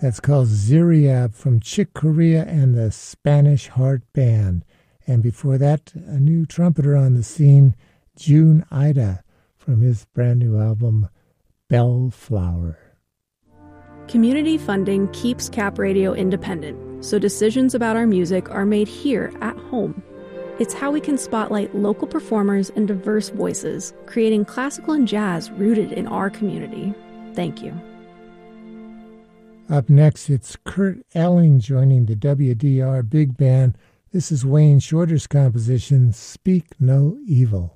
That's called Ziriab from Chick Corea and the Spanish Heart Band. And before that, a new trumpeter on the scene, June Ida, from his brand new album, Bellflower. Community funding keeps Cap Radio independent, so decisions about our music are made here at home. It's how we can spotlight local performers and diverse voices, creating classical and jazz rooted in our community. Thank you. Up next, it's Kurt Elling joining the WDR Big Band. This is Wayne Shorter's composition, Speak No Evil.